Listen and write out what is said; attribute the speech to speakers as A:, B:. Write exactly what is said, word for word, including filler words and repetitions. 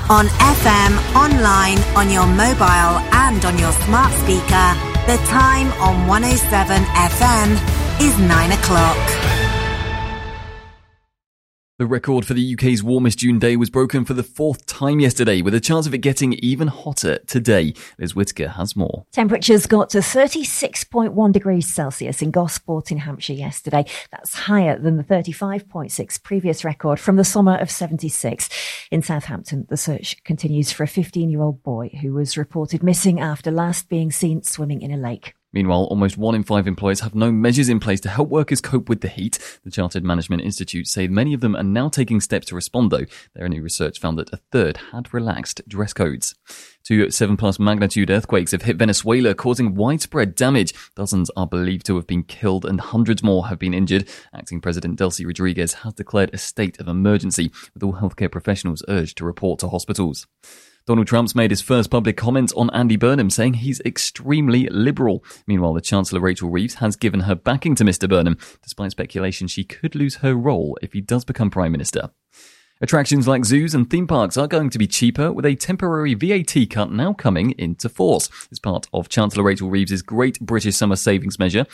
A: On F M, online, on your mobile and on your smart speaker, the time on one oh seven F M is nine o'clock.
B: The record for the U K's warmest June day was broken for the fourth time yesterday, with a chance of it getting even hotter today. Liz Whittaker has more.
C: Temperatures got to thirty-six point one degrees Celsius in Gosport in Hampshire yesterday. That's higher than the thirty-five point six previous record from the summer of seventy-six. In Southampton, the search continues for a fifteen-year-old boy who was reported missing after last being seen swimming in a lake.
B: Meanwhile, almost one in five employers have no measures in place to help workers cope with the heat. The Chartered Management Institute say many of them are now taking steps to respond, though. Their new research found that a third had relaxed dress codes. Two seven-plus magnitude earthquakes have hit Venezuela, causing widespread damage. Dozens are believed to have been killed and hundreds more have been injured. Acting President Delcy Rodriguez has declared a state of emergency, with all healthcare professionals urged to report to hospitals. Donald Trump's made his first public comments on Andy Burnham, saying he's extremely liberal. Meanwhile, the Chancellor Rachel Reeves has given her backing to Mister Burnham, despite speculation she could lose her role if he does become Prime Minister. Attractions like zoos and theme parks are going to be cheaper, with a temporary V A T cut now coming into force. As part of Chancellor Rachel Reeves' Great British Summer Savings Measure,